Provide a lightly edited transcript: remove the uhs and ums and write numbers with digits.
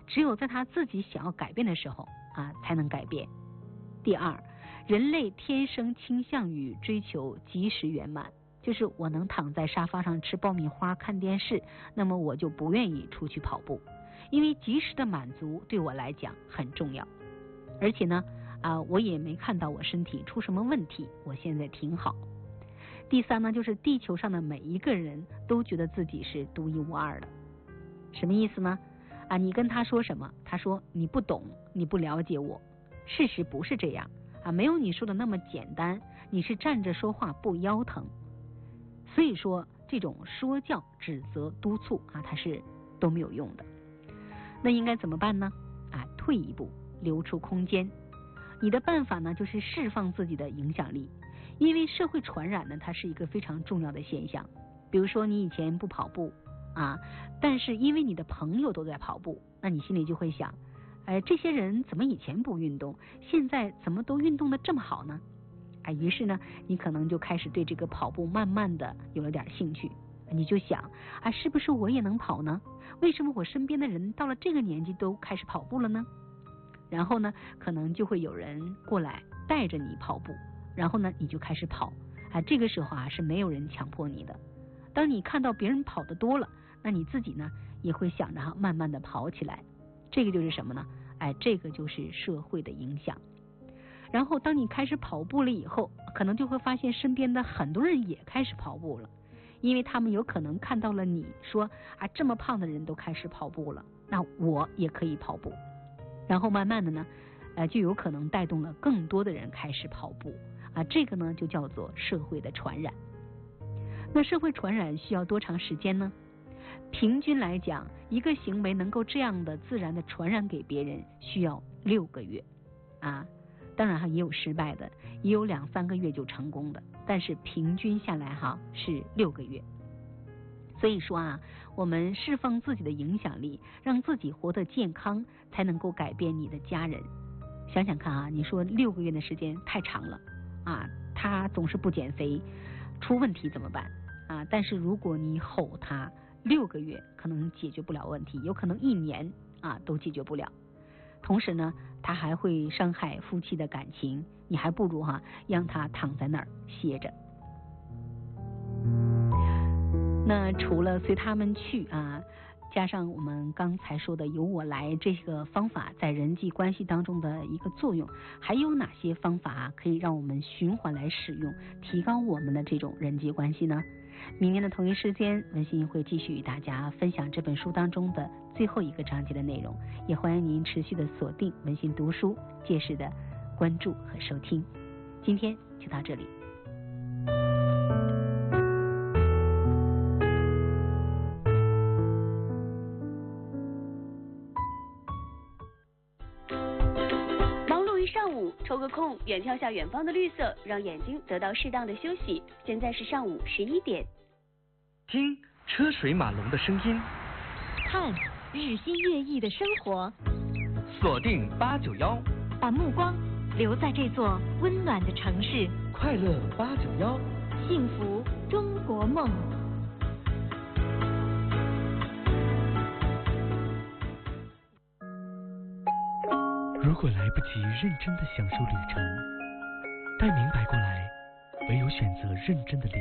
只有在他自己想要改变的时候才能改变。第二，人类天生倾向于追求及时圆满，就是我能躺在沙发上吃爆米花看电视，那么我就不愿意出去跑步，因为及时的满足对我来讲很重要。而且呢我也没看到我身体出什么问题，我现在挺好。第三呢，就是地球上的每一个人都觉得自己是独一无二的。什么意思呢？你跟他说什么，他说你不懂，你不了解我。事实不是这样没有你说的那么简单，你是站着说话不腰疼。所以说这种说教、指责、督促它是都没有用的。那应该怎么办呢？退一步，留出空间。你的办法呢，就是释放自己的影响力，因为社会传染呢，它是一个非常重要的现象。比如说你以前不跑步但是因为你的朋友都在跑步，那你心里就会想，这些人怎么以前不运动，现在怎么都运动的这么好呢？于是呢，你可能就开始对这个跑步慢慢的有了点兴趣。你就想是不是我也能跑呢？为什么我身边的人到了这个年纪都开始跑步了呢？然后呢，可能就会有人过来带着你跑步，然后呢，你就开始跑这个时候是没有人强迫你的。当你看到别人跑得多了，那你自己呢也会想着慢慢的跑起来。这个就是什么呢？这个就是社会的影响。然后当你开始跑步了以后，可能就会发现身边的很多人也开始跑步了，因为他们有可能看到了你说这么胖的人都开始跑步了，那我也可以跑步。然后慢慢的呢就有可能带动了更多的人开始跑步这个呢就叫做社会的传染。那社会传染需要多长时间呢？平均来讲，一个行为能够这样的自然的传染给别人需要6个月当然也有失败的，也有2-3个月就成功的，但是平均下来是6个月。所以说我们释放自己的影响力，让自己活得健康，才能够改变你的家人。想想看你说6个月的时间太长了他总是不减肥，出问题怎么办但是如果你吼他6个月可能解决不了问题，有可能1年都解决不了。同时呢，他还会伤害夫妻的感情，你还不如让他躺在那儿歇着。那除了随他们去加上我们刚才说的由我来这个方法在人际关系当中的一个作用，还有哪些方法可以让我们循环来使用，提高我们的这种人际关系呢？明天的同一时间，文心会继续与大家分享这本书当中的最后一个章节的内容，也欢迎您持续的锁定文心读书，届时的关注和收听。今天就到这里。 上午抽个空远眺下远方的绿色，让眼睛得到适当的休息。现在是上午11点。 听车水马龙的声音， 看日新月异的生活， 锁定891， 把目光留在这座温暖的城市。 快乐891， 幸福中国梦。 如果来不及认真的享受旅程，待明白过来，唯有选择认真的